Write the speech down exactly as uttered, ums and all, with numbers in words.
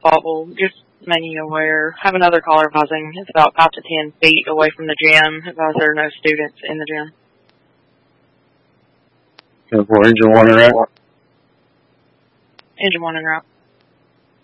fault. We'll just make you aware. Have another caller pausing. It's about five to ten feet away from the gym. Advise there are no students in the gym. ten four, engine one and route. Engine one en route.